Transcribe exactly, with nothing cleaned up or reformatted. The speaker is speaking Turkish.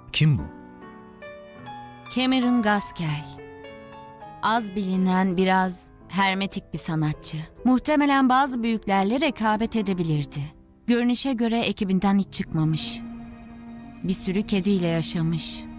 Kim bu? Cameron Gaskell. Az bilinen, biraz hermetik bir sanatçı. Muhtemelen bazı büyüklerle rekabet edebilirdi. Görünüşe göre ekibinden hiç çıkmamış. Bir sürü kediyle yaşamış.